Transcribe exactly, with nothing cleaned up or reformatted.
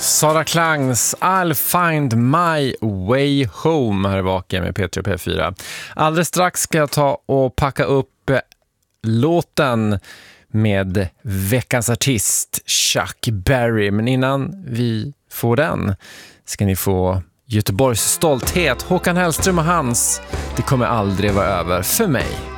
Sara Klangs I'll find my way home här vaken med P tre och P fyra. Alldeles strax ska jag ta och packa upp låten med veckans artist Chuck Berry. Men innan vi får den ska ni få Göteborgs stolthet, Håkan Hellström och hans Det kommer aldrig vara över för mig.